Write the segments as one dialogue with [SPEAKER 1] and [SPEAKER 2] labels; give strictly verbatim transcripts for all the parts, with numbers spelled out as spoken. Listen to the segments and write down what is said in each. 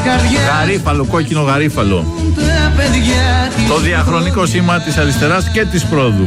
[SPEAKER 1] Γαρίφαλο, κόκκινο γαρίφαλο. Το διαχρονικό σήμα της αριστεράς και της πρόοδου.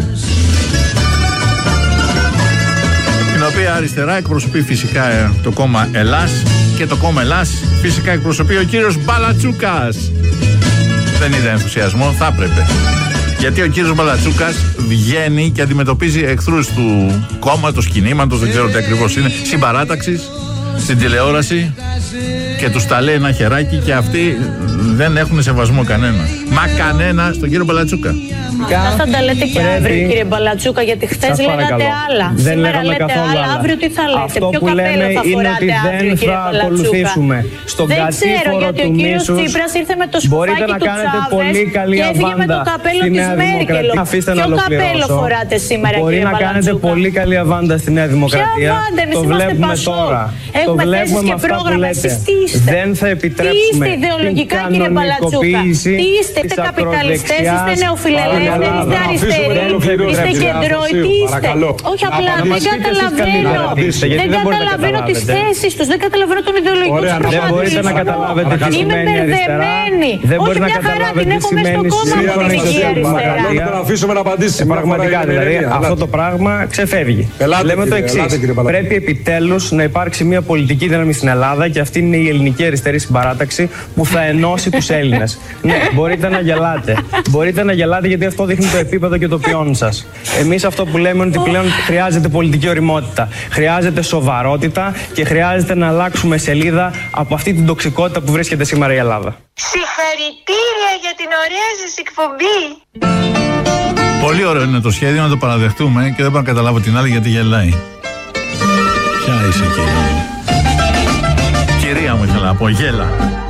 [SPEAKER 1] Την οποία αριστερά εκπροσωπεί φυσικά το κόμμα Ελλάς και το κόμμα Ελλάς φυσικά εκπροσωπεί ο κύριος Μπαλατσούκας. Δεν είδα ενθουσιασμό, θα έπρεπε. Γιατί ο κύριος Μπαλατσούκας βγαίνει και αντιμετωπίζει εχθρούς του κόμματος, κινήματος, δεν ξέρω τι ακριβώς είναι, συμπαράταξης, στην τηλεόραση και τους τα λέει ένα χεράκι και αυτοί δεν έχουν σεβασμό κανένα. Μα κανένα στον κύριο Μπαλατσούκα.
[SPEAKER 2] Αυτά θα τα λέτε και
[SPEAKER 3] Πρέπει...
[SPEAKER 2] αύριο, κύριε Μπαλατσούκα, γιατί χθες λέγατε άλλα.
[SPEAKER 3] Δεν
[SPEAKER 2] Σήμερα λέτε
[SPEAKER 3] άλλα.
[SPEAKER 2] άλλα, αύριο τι θα λέτε?
[SPEAKER 3] Αυτό
[SPEAKER 2] Ποιο
[SPEAKER 3] που
[SPEAKER 2] καπέλο
[SPEAKER 3] λέμε
[SPEAKER 2] θα
[SPEAKER 3] είναι ότι
[SPEAKER 2] φοράτε αύριο,
[SPEAKER 3] δεν
[SPEAKER 2] κύριε
[SPEAKER 3] θα
[SPEAKER 2] Μπαλατσούκα?
[SPEAKER 3] ακολουθήσουμε στον
[SPEAKER 2] δεν ξέρω,
[SPEAKER 3] κατήφορο
[SPEAKER 2] γιατί
[SPEAKER 3] του
[SPEAKER 2] ο κύριος
[SPEAKER 3] μίσους.
[SPEAKER 2] Τσίπρας ήρθε με το σκουφάκι
[SPEAKER 3] Μπορείτε να
[SPEAKER 2] του
[SPEAKER 3] κάνετε
[SPEAKER 2] Τσάβες
[SPEAKER 3] πολύ καλή
[SPEAKER 2] και έφυγε με το
[SPEAKER 3] αβάντα
[SPEAKER 2] καπέλο
[SPEAKER 3] στη
[SPEAKER 2] της
[SPEAKER 3] Νέα
[SPEAKER 2] Μέρκελ.
[SPEAKER 3] Δημοκρατία. Αφήστε να
[SPEAKER 2] Ποιο καπέλο
[SPEAKER 3] ολοκληρώσω.
[SPEAKER 2] φοράτε σήμερα,
[SPEAKER 3] Μπορεί
[SPEAKER 2] κύριε
[SPEAKER 3] να κάνετε
[SPEAKER 2] Μπαλατσούκα?
[SPEAKER 3] πολύ καλή αβάντα στη Νέα Δημοκρατία. Το βλέπουμε τώρα. Το βλέπουμε με αυτά που λέτε. Δεν θα επιτρέψουμε την κανονικοποίηση
[SPEAKER 2] είστε καπιταλιστές, είστε νεοφιλελεύθεροι, είστε αριστεροί, είστε κεντρώιτοι, είστε. Όχι απλά, δεν καταλαβαίνω. Δεν καταλαβαίνω τις θέσεις τους, δεν καταλαβαίνω τον ιδεολογικό τους
[SPEAKER 3] προγραμματισμό. Δεν μπορείτε να καταλάβετε τι σημαίνει αριστερά. Δεν
[SPEAKER 2] μπορεί να καταλάβετε τι σημαίνει
[SPEAKER 3] αριστερά.
[SPEAKER 4] Να αφήσουμε να απαντήσει.
[SPEAKER 3] Πραγματικά δηλαδή αυτό το πράγμα ξεφεύγει. Λέμε το εξής. Πρέπει επιτέλους να υπάρξει μια πολιτική δύναμη στην Ελλάδα και αυτή είναι η ελληνική αριστερή συμπαράταξη που θα ενώσει τους Έλληνες. Ναι, μπορείτε να γελάτε. Μπορείτε να γελάτε γιατί αυτό δείχνει το επίπεδο και το ποιόν σας. Εμείς αυτό που λέμε είναι ότι πλέον χρειάζεται πολιτική ωριμότητα. Χρειάζεται σοβαρότητα και χρειάζεται να αλλάξουμε σελίδα από αυτή την τοξικότητα που βρίσκεται σήμερα η Ελλάδα.
[SPEAKER 5] Συγχαρητήρια για την ωραία σας εκπομπή.
[SPEAKER 1] Πολύ ωραίο είναι το σχέδιο, να το παραδεχτούμε και δεν μπορώ να καταλάβω την άλλη γιατί γελάει. Ποια είσαι, κυρία μου? Κυρία μου ήθελα να πω, γέλα.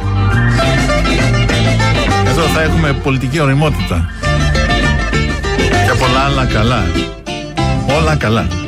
[SPEAKER 1] Εδώ θα έχουμε πολιτική ωριμότητα και πολλά άλλα καλά. Όλα καλά.